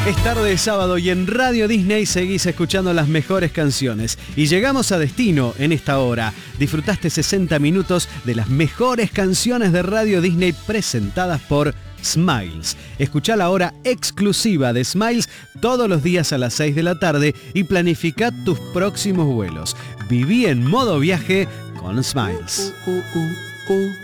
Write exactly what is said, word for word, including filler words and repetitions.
Es tarde de sábado y en Radio Disney seguís escuchando las mejores canciones. Y llegamos a destino en esta hora. Disfrutaste sesenta minutos de las mejores canciones de Radio Disney presentadas por Smiles. Escuchá la hora exclusiva de Smiles todos los días a las seis de la tarde y planificá tus próximos vuelos. Viví en modo viaje con Smiles. Uh, uh, uh, uh.